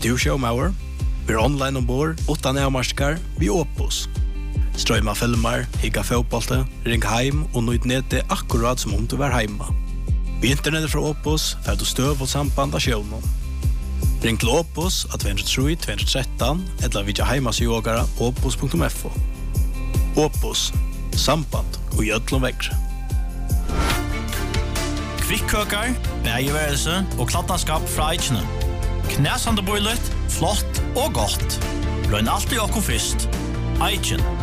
du showmauer? Vi online ombord, utan avmarskar, vi Opus. Strøyma filmer, higga fotbollte, ring heim og nøyd nete akkurat som om du var heima. Vi internettet fra Opus får du støv og samband av sjøvnen. Ring til Opus av 203-213 eller vidja heimasjågara opus.fo. Opus, samband og gjødlom vekkre. Kvikkøkar, bægeværelse og klattanskap fra Eichene. Knæsande bøylet, flott og godt. Løgn alltid okko fyrst. Eichen.